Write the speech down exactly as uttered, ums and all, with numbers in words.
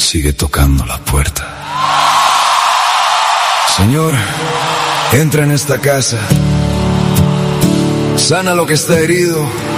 sigue tocando la puerta. Señor, entra en esta casa, sana lo que está herido,